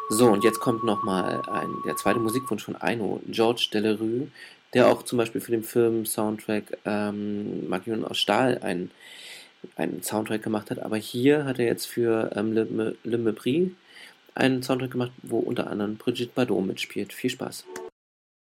So, und jetzt kommt nochmal der zweite Musikwunsch von Aino, Georges Delerue, der auch zum Beispiel für den Film-Soundtrack Markioren aus Stahl einen Soundtrack gemacht hat. Aber hier hat er jetzt für Le Mépris einen Soundtrack gemacht, wo unter anderem Brigitte Bardot mitspielt. Viel Spaß.